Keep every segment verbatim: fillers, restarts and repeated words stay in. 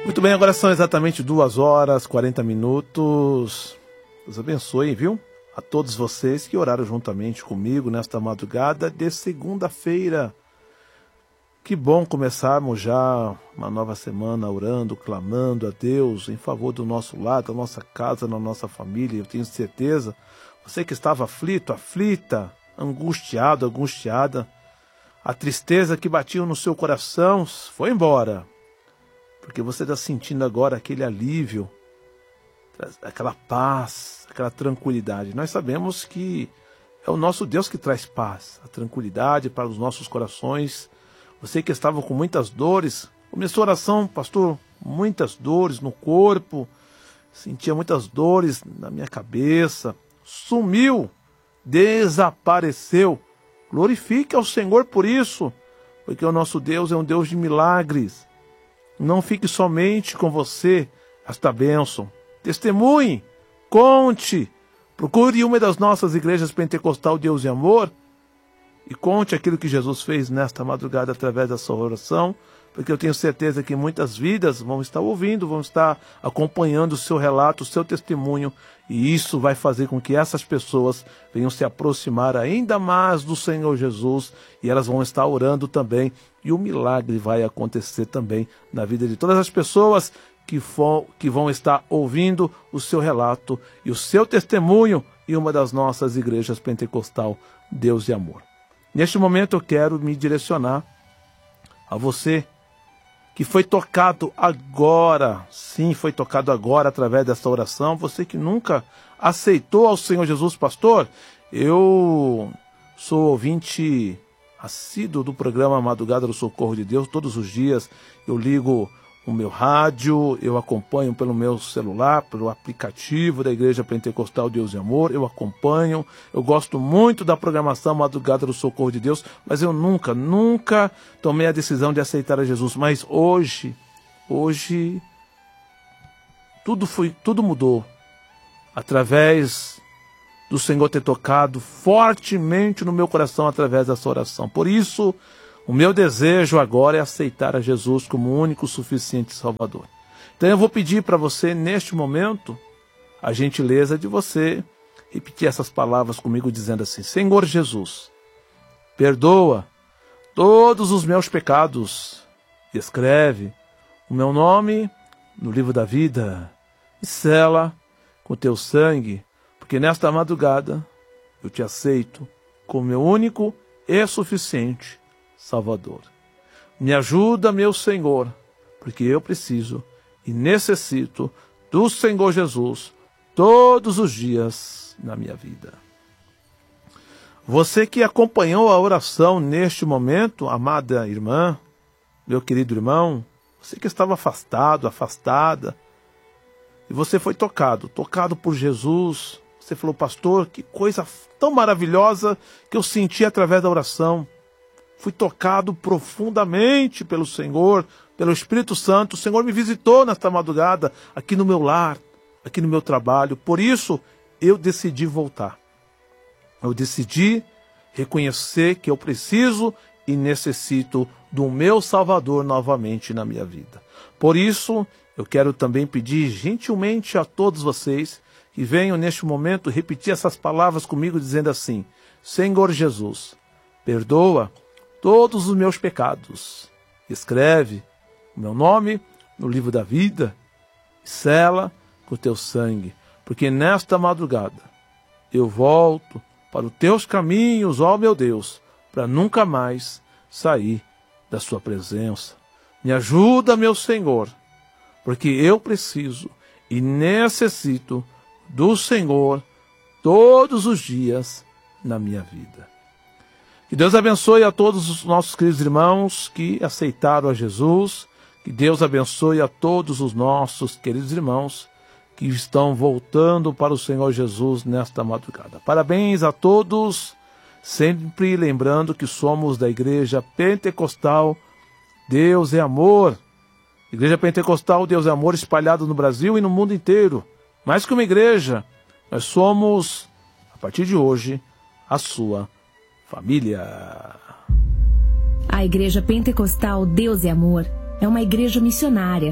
Muito bem, agora são exatamente duas horas e quarenta minutos. Deus abençoe, viu? A todos vocês que oraram juntamente comigo nesta madrugada de segunda-feira. Que bom começarmos já uma nova semana orando, clamando a Deus em favor do nosso lar, da nossa casa, da nossa família. Eu tenho certeza, você que estava aflito, aflita, angustiado, angustiada, a tristeza que batia no seu coração foi embora. Porque você está sentindo agora aquele alívio, aquela paz, aquela tranquilidade. Nós sabemos que é o nosso Deus que traz paz, a tranquilidade para os nossos corações. Você que estava com muitas dores, começou a oração, pastor, muitas dores no corpo, sentia muitas dores na minha cabeça, sumiu, desapareceu. Glorifique ao Senhor por isso, porque o nosso Deus é um Deus de milagres. Não fique somente com você esta bênção. Testemunhe, conte, procure uma das nossas igrejas pentecostal Deus e Amor e conte aquilo que Jesus fez nesta madrugada através da sua oração, porque eu tenho certeza que muitas vidas vão estar ouvindo, vão estar acompanhando o seu relato, o seu testemunho, e isso vai fazer com que essas pessoas venham se aproximar ainda mais do Senhor Jesus, e elas vão estar orando também, e o milagre vai acontecer também na vida de todas as pessoas que, for, que vão estar ouvindo o seu relato e o seu testemunho em uma das nossas igrejas pentecostal Deus e Amor. Neste momento eu quero me direcionar a você que foi tocado agora, sim, foi tocado agora através dessa oração, você que nunca aceitou ao Senhor Jesus, pastor. Eu sou ouvinte assíduo do programa Madrugada do Socorro de Deus, todos os dias eu ligo o meu rádio, eu acompanho pelo meu celular, pelo aplicativo da Igreja Pentecostal Deus e Amor, eu acompanho, eu gosto muito da programação Madrugada do Socorro de Deus, mas eu nunca, nunca tomei a decisão de aceitar a Jesus. Mas hoje, hoje, tudo foi, tudo mudou, através do Senhor ter tocado fortemente no meu coração através dessa oração. Por isso, o meu desejo agora é aceitar a Jesus como o único suficiente Salvador. Então eu vou pedir para você, neste momento, a gentileza de você repetir essas palavras comigo, dizendo assim: Senhor Jesus, perdoa todos os meus pecados, escreve o meu nome no livro da vida e sela com teu sangue, porque nesta madrugada eu te aceito como meu único e suficiente Salvador. Me ajuda, meu Senhor, porque eu preciso e necessito do Senhor Jesus todos os dias na minha vida. Você que acompanhou a oração neste momento, amada irmã, meu querido irmão, você que estava afastado, afastada, e você foi tocado, tocado por Jesus. Você falou: pastor, que coisa tão maravilhosa que eu senti através da oração. Fui tocado profundamente pelo Senhor, pelo Espírito Santo. O Senhor me visitou nesta madrugada, aqui no meu lar, aqui no meu trabalho. Por isso, eu decidi voltar. Eu decidi reconhecer que eu preciso e necessito do meu Salvador novamente na minha vida. Por isso, eu quero também pedir gentilmente a todos vocês que venham neste momento repetir essas palavras comigo, dizendo assim: Senhor Jesus, perdoa todos os meus pecados, escreve o meu nome no livro da vida e sela com o teu sangue, porque nesta madrugada eu volto para os teus caminhos, ó meu Deus, para nunca mais sair da sua presença. Me ajuda, meu Senhor, porque eu preciso e necessito do Senhor todos os dias na minha vida. Que Deus abençoe a todos os nossos queridos irmãos que aceitaram a Jesus. Que Deus abençoe a todos os nossos queridos irmãos que estão voltando para o Senhor Jesus nesta madrugada. Parabéns a todos, sempre lembrando que somos da Igreja Pentecostal Deus é Amor. Igreja Pentecostal Deus é Amor espalhada no Brasil e no mundo inteiro. Mais que uma igreja, nós somos, a partir de hoje, a sua família. A Igreja Pentecostal Deus é Amor é uma igreja missionária.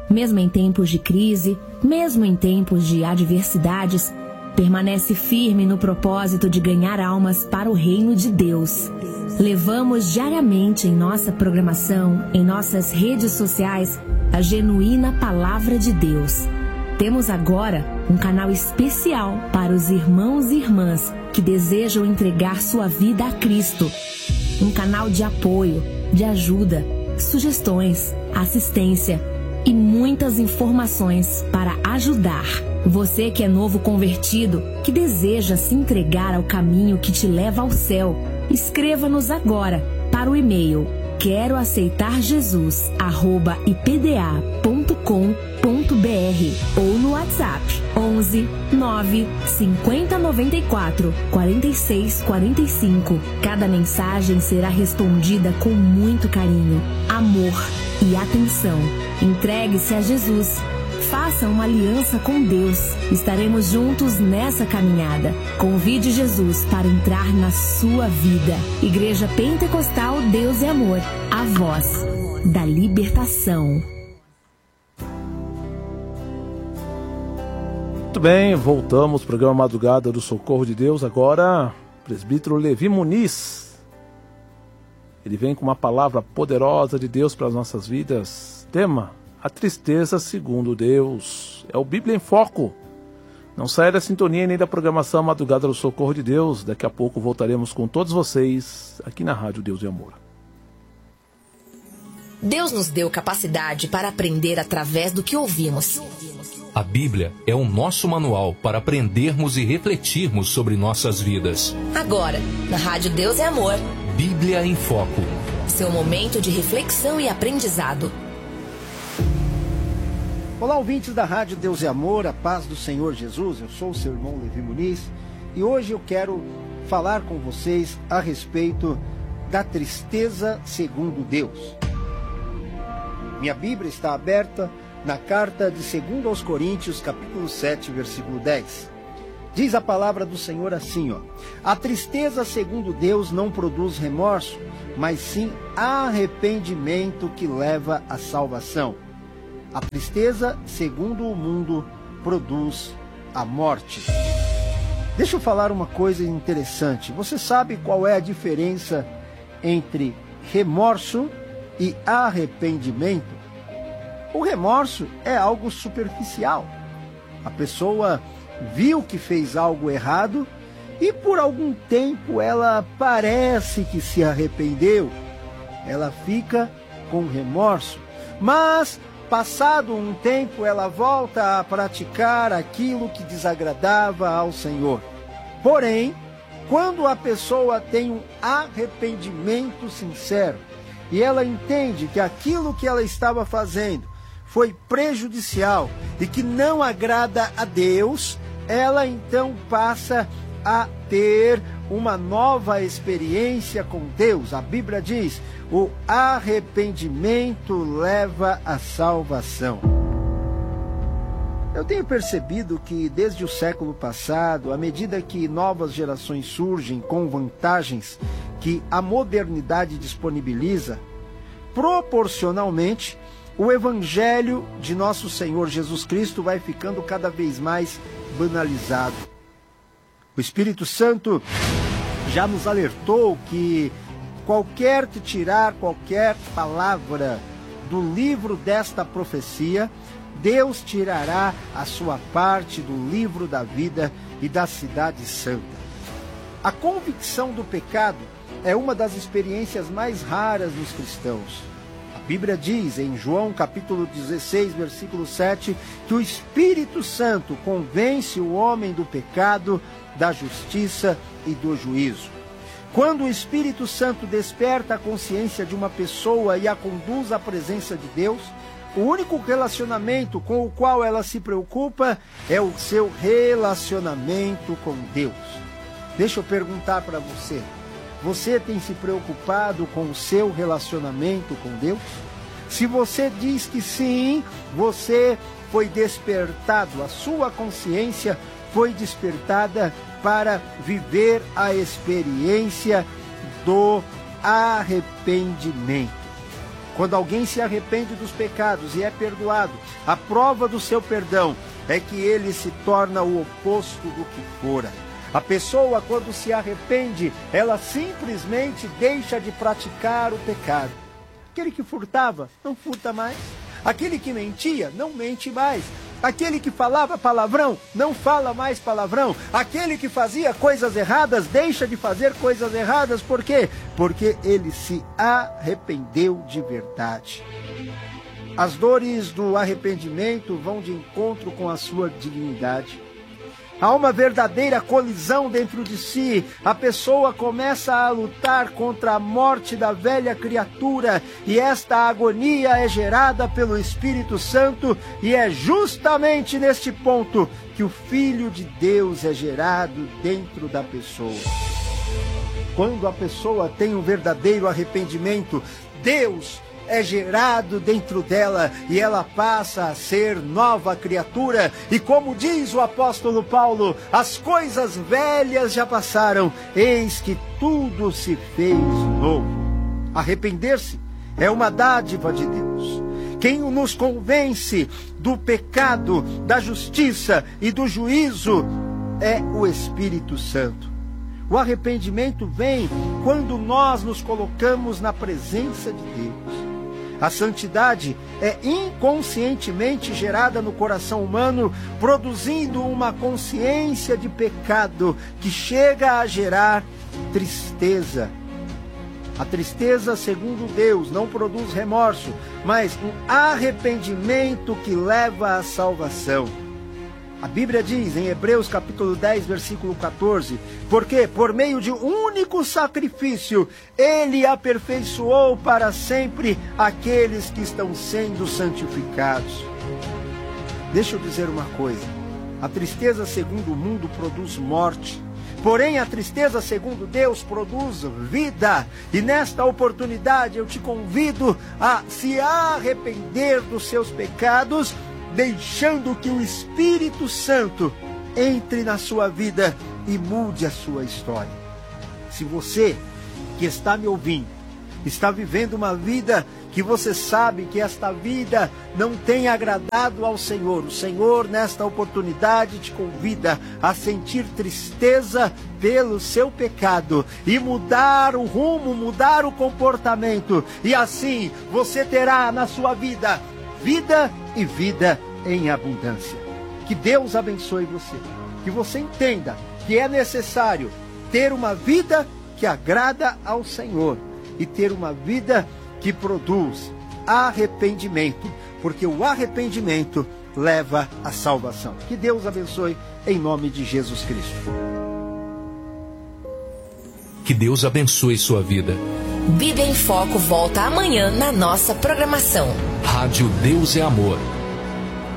Mesmo em tempos de crise, mesmo em tempos de adversidades, permanece firme no propósito de ganhar almas para o reino de Deus. Levamos diariamente em nossa programação, em nossas redes sociais, a genuína Palavra de Deus. Temos agora um canal especial para os irmãos e irmãs que desejam entregar sua vida a Cristo. Um canal de apoio, de ajuda, sugestões, assistência e muitas informações para ajudar. Você que é novo convertido, que deseja se entregar ao caminho que te leva ao céu, escreva-nos agora para o e-mail quero aceitar jesus arroba i p d a ponto com ponto b r ou no WhatsApp onze nove cinquenta noventa e quatro quarenta e seis quarenta e cinco. Cada mensagem será respondida com muito carinho, amor e atenção. Entregue-se a Jesus. Faça uma aliança com Deus. Estaremos juntos nessa caminhada. Convide Jesus para entrar na sua vida. Igreja Pentecostal Deus e Amor. A voz da libertação. Muito bem, voltamos ao programa Madrugada do Socorro de Deus. Agora, presbítero Levi Muniz. Ele vem com uma palavra poderosa de Deus para as nossas vidas. Tema: a tristeza segundo Deus. É o Bíblia em Foco. Não saia da sintonia nem da programação Madrugada do Socorro de Deus. Daqui a pouco voltaremos com todos vocês aqui na Rádio Deus e Amor. Deus nos deu capacidade para aprender através do que ouvimos. A Bíblia é o nosso manual para aprendermos e refletirmos sobre nossas vidas. Agora, na Rádio Deus e Amor, Bíblia em Foco. Seu momento de reflexão e aprendizado. Olá, ouvintes da Rádio Deus e Amor, a paz do Senhor Jesus. Eu sou o seu irmão Levi Muniz e hoje eu quero falar com vocês a respeito da tristeza segundo Deus. Minha Bíblia está aberta na carta de segundo aos Coríntios, capítulo sete, versículo dez. Diz a palavra do Senhor assim, ó: a tristeza segundo Deus não produz remorso, mas sim arrependimento que leva à salvação. A tristeza, segundo o mundo, produz a morte. Deixa eu falar uma coisa interessante. Você sabe qual é a diferença entre remorso e arrependimento? O remorso é algo superficial. A pessoa viu que fez algo errado e por algum tempo ela parece que se arrependeu. Ela fica com remorso, mas passado um tempo, ela volta a praticar aquilo que desagradava ao Senhor. Porém, quando a pessoa tem um arrependimento sincero e ela entende que aquilo que ela estava fazendo foi prejudicial e que não agrada a Deus, ela então passa a ter uma nova experiência com Deus. A Bíblia diz: o arrependimento leva à salvação. Eu tenho percebido que desde o século passado, à medida que novas gerações surgem com vantagens que a modernidade disponibiliza, proporcionalmente, o Evangelho de nosso Senhor Jesus Cristo vai ficando cada vez mais banalizado. O Espírito Santo já nos alertou que qualquer que tirar qualquer palavra do livro desta profecia, Deus tirará a sua parte do livro da vida e da cidade santa. A convicção do pecado é uma das experiências mais raras dos cristãos. A Bíblia diz em João capítulo dezesseis, versículo sete, que o Espírito Santo convence o homem do pecado, da justiça e do juízo. Quando o Espírito Santo desperta a consciência de uma pessoa e a conduz à presença de Deus, o único relacionamento com o qual ela se preocupa é o seu relacionamento com Deus. Deixa eu perguntar para você, você tem se preocupado com o seu relacionamento com Deus? Se você diz que sim, você foi despertado, a sua consciência foi despertada para viver a experiência do arrependimento. Quando alguém se arrepende dos pecados e é perdoado, a prova do seu perdão é que ele se torna o oposto do que fora. A pessoa, quando se arrepende, ela simplesmente deixa de praticar o pecado. Aquele que furtava, não furta mais. Aquele que mentia, não mente mais. Aquele que falava palavrão, não fala mais palavrão. Aquele que fazia coisas erradas, deixa de fazer coisas erradas. Por quê? Porque ele se arrependeu de verdade. As dores do arrependimento vão de encontro com a sua dignidade. Há uma verdadeira colisão dentro de si. A pessoa começa a lutar contra a morte da velha criatura. E esta agonia é gerada pelo Espírito Santo. E é justamente neste ponto que o Filho de Deus é gerado dentro da pessoa. Quando a pessoa tem um verdadeiro arrependimento, Deus é gerado dentro dela e ela passa a ser nova criatura. E como diz o apóstolo Paulo, as coisas velhas já passaram, eis que tudo se fez novo. Arrepender-se é uma dádiva de Deus. Quem nos convence do pecado, da justiça e do juízo é o Espírito Santo. O arrependimento vem quando nós nos colocamos na presença de Deus. A santidade é inconscientemente gerada no coração humano, produzindo uma consciência de pecado que chega a gerar tristeza. A tristeza, segundo Deus, não produz remorso, mas um arrependimento que leva à salvação. A Bíblia diz em Hebreus capítulo dez, versículo quatorze, porque por meio de um único sacrifício, ele aperfeiçoou para sempre aqueles que estão sendo santificados. Deixa eu dizer uma coisa, a tristeza segundo o mundo produz morte, porém a tristeza segundo Deus produz vida. E nesta oportunidade eu te convido a se arrepender dos seus pecados, deixando que o Espírito Santo entre na sua vida e mude a sua história. Se você que está me ouvindo, está vivendo uma vida que você sabe que esta vida não tem agradado ao Senhor, o Senhor nesta oportunidade te convida a sentir tristeza pelo seu pecado e mudar o rumo, mudar o comportamento, e assim você terá na sua vida vida e vida em abundância. Que Deus abençoe você. Que você entenda que é necessário ter uma vida que agrada ao Senhor e ter uma vida que produz arrependimento, porque o arrependimento leva à salvação. Que Deus abençoe em nome de Jesus Cristo. Que Deus abençoe sua vida. Bíblia em Foco volta amanhã na nossa programação. Rádio Deus é Amor.